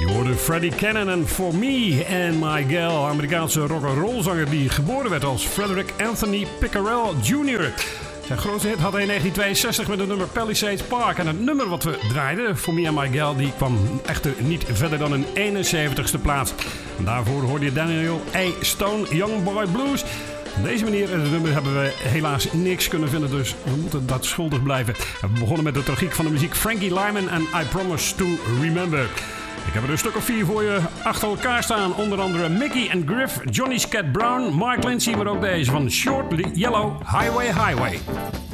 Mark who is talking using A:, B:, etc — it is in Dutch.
A: Freddie Cannon en For Me and My Gal, Amerikaanse rock'n'roll zanger die geboren werd als Frederick Anthony Pickerel Jr. Zijn grootste hit had hij in 1962 met het nummer Palisades Park. En het nummer wat we draaiden, For Me and My Gal, die kwam echter niet verder dan een 71ste plaats. En daarvoor hoorde je Daniel A. Stone, Young Boy Blues. Op deze manier in het nummer hebben we helaas niks kunnen vinden, dus we moeten dat schuldig blijven. We begonnen met de tragiek van de muziek Frankie Lyman en I Promise to Remember. Ik heb er een stuk of 4 voor je achter elkaar staan. Onder andere Mickey and Griff, Johnny Scat Brown, Mark Lindsay, maar ook deze van Short Yellow Highway Highway.